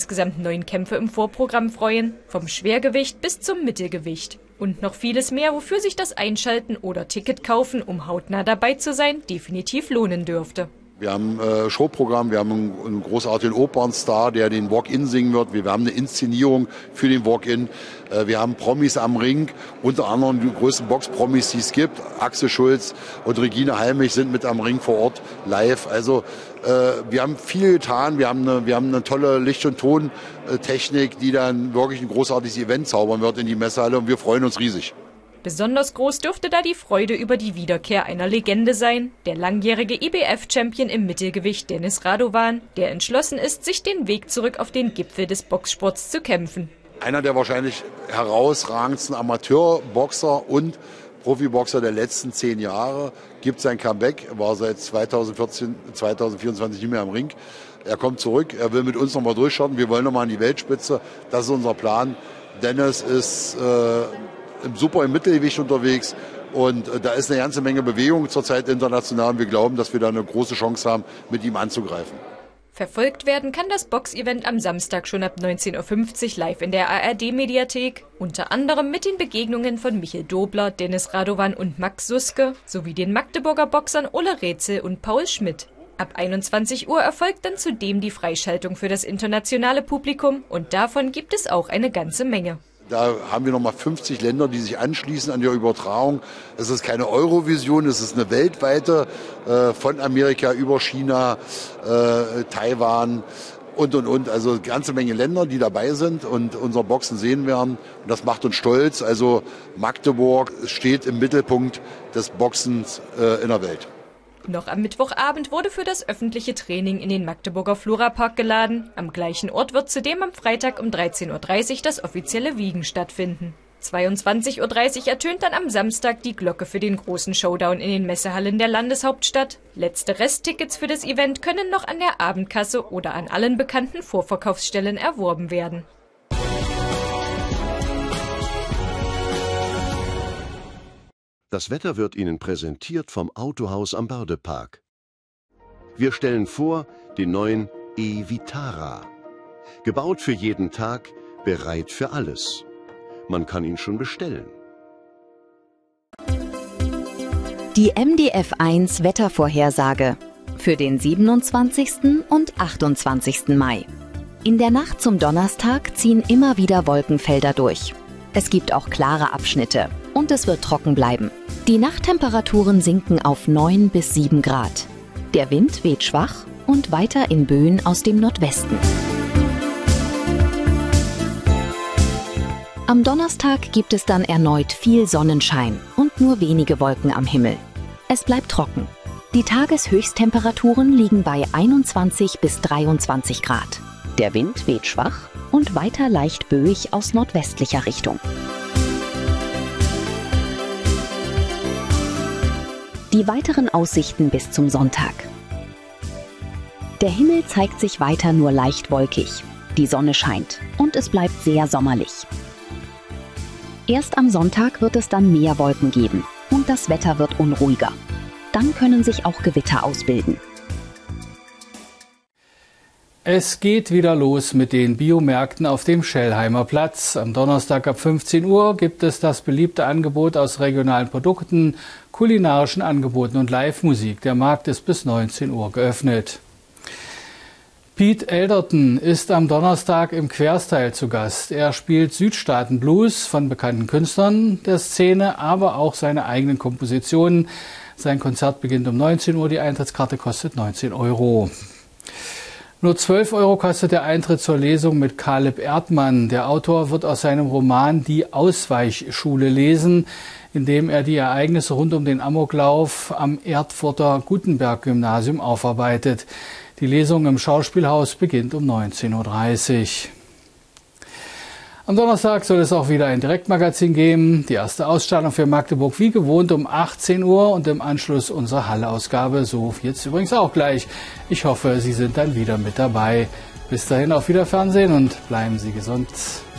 insgesamt 9 Kämpfe im Vorprogramm freuen, vom Schwergewicht bis zum Mittelgewicht. Und noch vieles mehr, wofür sich das Einschalten oder Ticket kaufen, um hautnah dabei zu sein, definitiv lohnen dürfte. Wir haben Showprogramm, wir haben einen großartigen Opernstar, der den Walk-In singen wird. Wir haben eine Inszenierung für den Walk-In. Wir haben Promis am Ring, unter anderem die größten Box-Promis, die es gibt. Axel Schulz und Regine Halmich sind mit am Ring vor Ort live. Also wir haben viel getan. Wir haben eine tolle Licht- und Tontechnik, die dann wirklich ein großartiges Event zaubern wird in die Messehalle. Und wir freuen uns riesig. Besonders groß dürfte da die Freude über die Wiederkehr einer Legende sein, der langjährige IBF-Champion im Mittelgewicht Denis Radovan, der entschlossen ist, sich den Weg zurück auf den Gipfel des Boxsports zu kämpfen. Einer der wahrscheinlich herausragendsten Amateurboxer und Profiboxer der letzten 10 Jahre gibt sein Comeback, war seit 2024 nicht mehr am Ring. Er kommt zurück, er will mit uns nochmal durchstarten, wir wollen nochmal an die Weltspitze, das ist unser Plan. Dennis ist super im Mittelgewicht unterwegs und da ist eine ganze Menge Bewegung zurzeit international und wir glauben, dass wir da eine große Chance haben, mit ihm anzugreifen. Verfolgt werden kann das Boxevent am Samstag schon ab 19:50 Uhr live in der ARD-Mediathek, unter anderem mit den Begegnungen von Michel Dobler, Denis Radovan und Max Suske sowie den Magdeburger Boxern Ole Rätzel und Paul Schmidt. Ab 21 Uhr erfolgt dann zudem die Freischaltung für das internationale Publikum und davon gibt es auch eine ganze Menge. Da haben wir nochmal 50 Länder, die sich anschließen an der Übertragung. Es ist keine Eurovision, es ist eine weltweite, von Amerika über China, Taiwan und. Also eine ganze Menge Länder, die dabei sind und unser Boxen sehen werden. Und das macht uns stolz. Also Magdeburg steht im Mittelpunkt des Boxens in der Welt. Noch am Mittwochabend wurde für das öffentliche Training in den Magdeburger Florapark geladen. Am gleichen Ort wird zudem am Freitag um 13:30 Uhr das offizielle Wiegen stattfinden. 22:30 Uhr ertönt dann am Samstag die Glocke für den großen Showdown in den Messehallen der Landeshauptstadt. Letzte Resttickets für das Event können noch an der Abendkasse oder an allen bekannten Vorverkaufsstellen erworben werden. Das Wetter wird Ihnen präsentiert vom Autohaus am Bördepark. Wir stellen vor den neuen e-Vitara. Gebaut für jeden Tag, bereit für alles. Man kann ihn schon bestellen. Die MDF1 Wettervorhersage für den 27. und 28. Mai. In der Nacht zum Donnerstag ziehen immer wieder Wolkenfelder durch. Es gibt auch klare Abschnitte und es wird trocken bleiben. Die Nachttemperaturen sinken auf 9 bis 7 Grad. Der Wind weht schwach und weiter in Böen aus dem Nordwesten. Am Donnerstag gibt es dann erneut viel Sonnenschein und nur wenige Wolken am Himmel. Es bleibt trocken. Die Tageshöchsttemperaturen liegen bei 21 bis 23 Grad. Der Wind weht schwach und weiter leicht böig aus nordwestlicher Richtung. Die weiteren Aussichten bis zum Sonntag. Der Himmel zeigt sich weiter nur leicht wolkig. Die Sonne scheint und es bleibt sehr sommerlich. Erst am Sonntag wird es dann mehr Wolken geben und das Wetter wird unruhiger. Dann können sich auch Gewitter ausbilden. Es geht wieder los mit den Biomärkten auf dem Schellheimer Platz. Am Donnerstag ab 15 Uhr gibt es das beliebte Angebot aus regionalen Produkten, kulinarischen Angeboten und Live-Musik. Der Markt ist bis 19 Uhr geöffnet. Pete Elderton ist am Donnerstag im Querstyle zu Gast. Er spielt Südstaaten-Blues von bekannten Künstlern der Szene, aber auch seine eigenen Kompositionen. Sein Konzert beginnt um 19 Uhr, die Eintrittskarte kostet 19 €. Nur 12 € kostet der Eintritt zur Lesung mit Caleb Erdmann. Der Autor wird aus seinem Roman Die Ausweichschule lesen, in dem er die Ereignisse rund um den Amoklauf am Erfurter Gutenberg-Gymnasium aufarbeitet. Die Lesung im Schauspielhaus beginnt um 19:30 Uhr. Am Donnerstag soll es auch wieder ein Direktmagazin geben. Die erste Ausstrahlung für Magdeburg wie gewohnt um 18 Uhr und im Anschluss unsere Halle-Ausgabe, so jetzt übrigens auch gleich. Ich hoffe, Sie sind dann wieder mit dabei. Bis dahin auf Wiederfernsehen und bleiben Sie gesund.